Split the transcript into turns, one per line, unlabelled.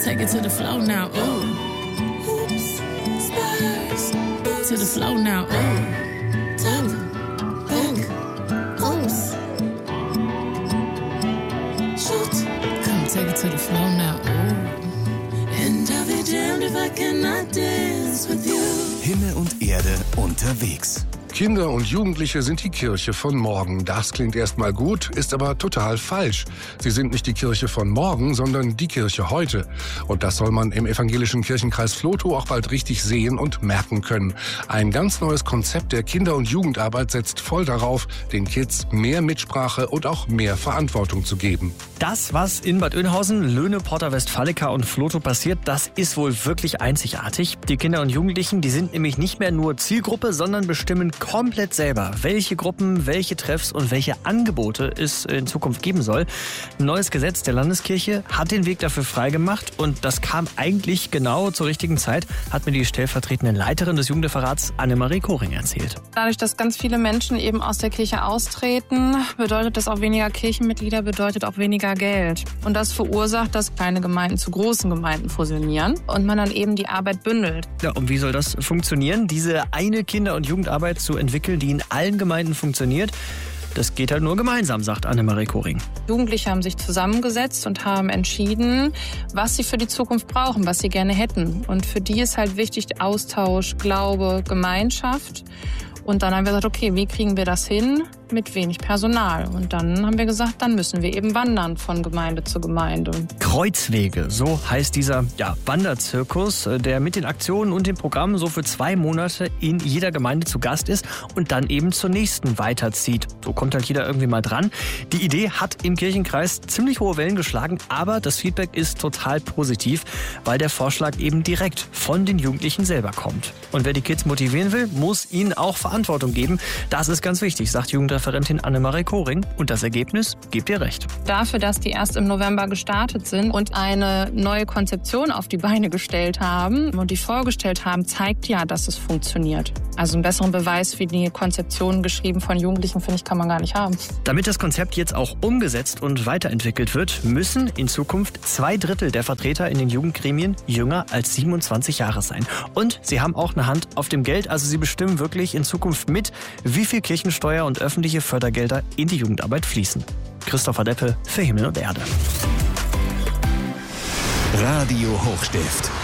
Take it to the flow now, ooh. Hoops, spurs, to the flow now, ooh. Tap, back, oops. Shoot, come take it to the flow now, ooh. And I'll be damned if I cannot dance with you.
Himmel und Erde unterwegs.
Kinder und Jugendliche sind die Kirche von morgen. Das klingt erstmal gut, ist aber total falsch. Sie sind nicht die Kirche von morgen, sondern die Kirche heute. Und das soll man im evangelischen Kirchenkreis Vlotho auch bald richtig sehen und merken können. Ein ganz neues Konzept der Kinder- und Jugendarbeit setzt voll darauf, den Kids mehr Mitsprache und auch mehr Verantwortung zu geben.
Das, was in Bad Oeynhausen, Löhne, Porta Westfalica und Vlotho passiert, das ist wohl wirklich einzigartig. Die Kinder und Jugendlichen, die sind nämlich nicht mehr nur Zielgruppe, sondern bestimmen komplett selber, welche Gruppen, welche Treffs und welche Angebote es in Zukunft geben soll. Ein neues Gesetz der Landeskirche hat den Weg dafür freigemacht und das kam eigentlich genau zur richtigen Zeit, hat mir die stellvertretende Leiterin des Jugendreferats Annemarie Koring erzählt.
Dadurch, dass ganz viele Menschen eben aus der Kirche austreten, bedeutet das auch weniger Kirchenmitglieder, bedeutet auch weniger Geld. Und das verursacht, dass kleine Gemeinden zu großen Gemeinden fusionieren und man dann eben die Arbeit bündelt.
Ja, und wie soll das funktionieren? Diese eine Kinder- und Jugendarbeit zu entwickeln, die in allen Gemeinden funktioniert, das geht halt nur gemeinsam, sagt Annemarie Koring.
Jugendliche haben sich zusammengesetzt und haben entschieden, was sie für die Zukunft brauchen, was sie gerne hätten. Und für die ist halt wichtig Austausch, Glaube, Gemeinschaft. Und dann haben wir gesagt, okay, wie kriegen wir das hin? Mit wenig Personal. Und dann haben wir gesagt, dann müssen wir eben wandern von Gemeinde zu Gemeinde.
Kreuzwege, so heißt dieser Wanderzirkus, der mit den Aktionen und dem Programm so für 2 Monate in jeder Gemeinde zu Gast ist und dann eben zur nächsten weiterzieht. So kommt halt jeder irgendwie mal dran. Die Idee hat im Kirchenkreis ziemlich hohe Wellen geschlagen, aber das Feedback ist total positiv, weil der Vorschlag eben direkt von den Jugendlichen selber kommt. Und wer die Kids motivieren will, muss ihnen auch Verantwortung geben. Das ist ganz wichtig, sagt Jugendreferentin Annemarie Koring. Und das Ergebnis gibt ihr recht.
Dafür, dass die erst im November gestartet sind und eine neue Konzeption auf die Beine gestellt haben und die vorgestellt haben, zeigt ja, dass es funktioniert. Also einen besseren Beweis für die Konzeption geschrieben von Jugendlichen, finde ich, kann man gar nicht haben.
Damit das Konzept jetzt auch umgesetzt und weiterentwickelt wird, müssen in Zukunft 2/3 der Vertreter in den Jugendgremien jünger als 27 Jahre sein. Und sie haben auch eine Hand auf dem Geld, also sie bestimmen wirklich in Zukunft mit, wie viel Kirchensteuer und öffentliche Fördergelder in die Jugendarbeit fließen. Christopher Deppe für Himmel und Erde.
Radio Hochstift.